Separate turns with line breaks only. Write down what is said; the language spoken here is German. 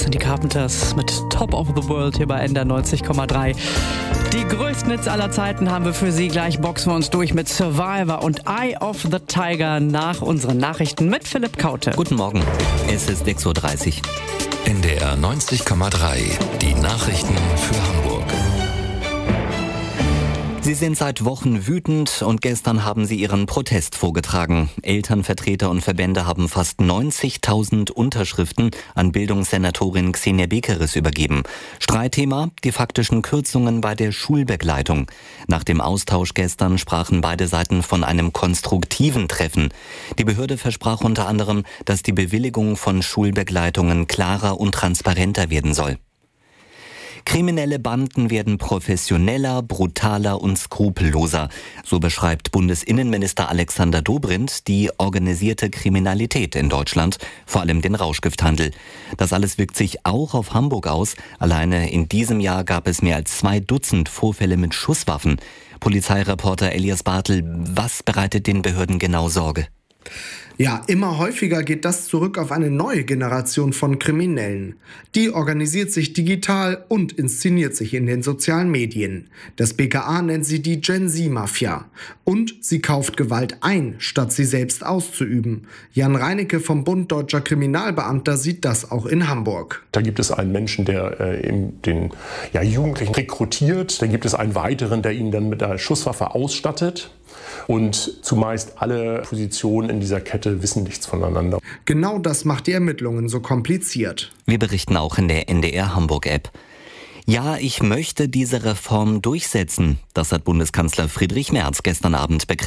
sind die Carpenters mit Top of the World hier bei NDR 90,3. Die größten Hits aller Zeiten haben wir für Sie. Gleich boxen wir uns durch mit Survivor und Eye of the Tiger nach unseren Nachrichten mit Philipp Kaute.
Guten Morgen, es ist 6.30 Uhr.
NDR 90,3, die Nachrichten für Hamburg.
Sie sind seit Wochen wütend und gestern haben sie ihren Protest vorgetragen. Elternvertreter und Verbände haben fast 90.000 Unterschriften an Bildungssenatorin Xenia Bekeris übergeben. Streitthema: die faktischen Kürzungen bei der Schulbegleitung. Nach dem Austausch gestern sprachen beide Seiten von einem konstruktiven Treffen. Die Behörde versprach unter anderem, dass die Bewilligung von Schulbegleitungen klarer und transparenter werden soll. Kriminelle Banden werden professioneller, brutaler und skrupelloser. So beschreibt Bundesinnenminister Alexander Dobrindt die organisierte Kriminalität in Deutschland, vor allem den Rauschgifthandel. Das alles wirkt sich auch auf Hamburg aus. Alleine in diesem Jahr gab es mehr als 2 Dutzend Vorfälle mit Schusswaffen. Polizeireporter Elias Bartel, was bereitet den Behörden genau Sorge?
Ja, immer häufiger geht das zurück auf eine neue Generation von Kriminellen. Die organisiert sich digital und inszeniert sich in den sozialen Medien. Das BKA nennt sie die Gen Z-Mafia. Und sie kauft Gewalt ein, statt sie selbst auszuüben. Jan Reinecke vom Bund Deutscher Kriminalbeamter sieht das auch in Hamburg.
Da gibt es einen Menschen, der den Jugendlichen rekrutiert. Dann gibt es einen weiteren, der ihn dann mit einer Schusswaffe ausstattet. Und zumeist alle Positionen in dieser Kette wissen nichts voneinander.
Genau das macht die Ermittlungen so kompliziert.
Wir berichten auch in der NDR Hamburg-App. Ja, ich möchte diese Reform durchsetzen. Das hat Bundeskanzler Friedrich Merz gestern Abend bekräftigt.